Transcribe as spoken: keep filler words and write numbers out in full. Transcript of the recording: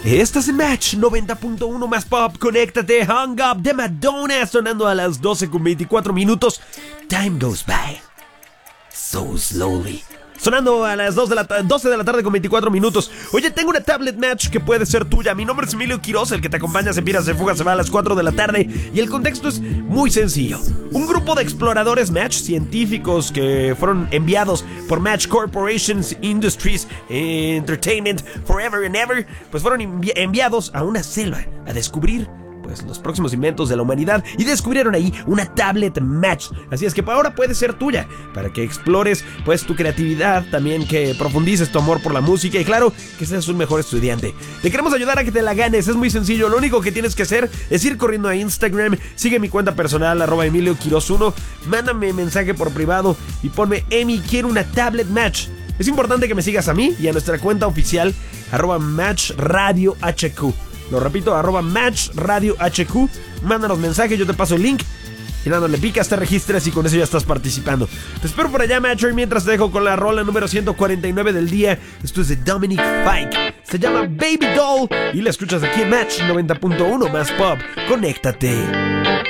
Estás en Match noventa punto uno más pop. Conéctate. Hung Up de Madonna sonando a las doce con veinticuatro minutos. Time goes by so slowly. Sonando a las dos de la ta- doce de la tarde con veinticuatro minutos. Oye, tengo una tablet match que puede ser tuya. Mi nombre es Emilio Quiroz, el que te acompaña en Vidas de Fuga se va a las cuatro de la tarde. Y el contexto es muy sencillo. Un grupo de exploradores Match, científicos que fueron enviados por Match Corporations Industries Entertainment Forever and Ever, pues fueron envi- enviados a una selva a descubrir pues los próximos inventos de la humanidad y descubrieron ahí una tablet Match. Así es que ahora puede ser tuya para que explores pues tu creatividad, también que profundices tu amor por la música y claro, que seas un mejor estudiante. Te queremos ayudar a que te la ganes, es muy sencillo. Lo único que tienes que hacer es ir corriendo a Instagram, sigue mi cuenta personal arroba Emilio Quiroz uno, mándame mensaje por privado y ponme Emi, quiero una tablet Match. Es importante que me sigas a mí y a nuestra cuenta oficial arroba Match Radio H Q. Lo repito, arroba Match Radio H Q. Mándanos mensajes, yo te paso el link y dándole picas te registras y con eso ya estás participando. Te espero por allá, Matcher, mientras te dejo con la rola número ciento cuarenta y nueve del día. Esto es de Dominic Fike, se llama Baby Doll y la escuchas aquí en Match noventa punto uno más pop. Conéctate.